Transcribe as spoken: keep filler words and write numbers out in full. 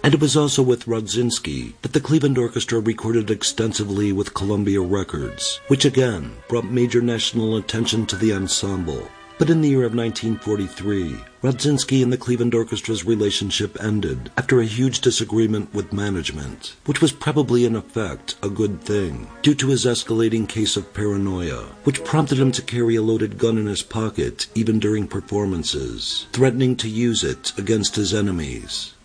And it was also with Rodzinski that the Cleveland Orchestra recorded extensively with Columbia Records, which again brought major national attention to the ensemble. But in the year of nineteen forty-three, Rodzinski and the Cleveland Orchestra's relationship ended after a huge disagreement with management, which was probably in effect a good thing, due to his escalating case of paranoia, which prompted him to carry a loaded gun in his pocket even during performances, threatening to use it against his enemies.